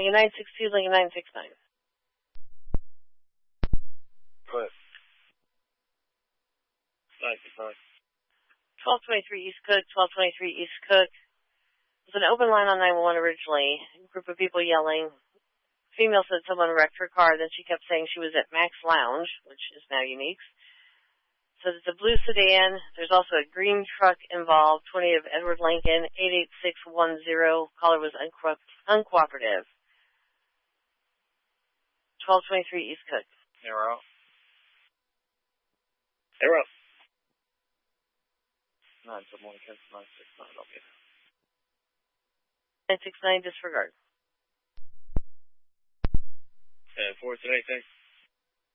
Lincoln 962, Lincoln 969. Go ahead. 969. 1223 East Cook, 1223 East Cook. It was an open line on 911 originally. A group of people yelling. Female said someone wrecked her car, then she kept saying she was at Max Lounge, which is now Unique's. Said it's a blue sedan. There's also a green truck involved, 20 of Edward Lincoln, 88610. Caller was uncooperative. 1223 East Cook. Arrow. Arrow. 971 against 969, okay. 969, disregard. 4 today, thanks.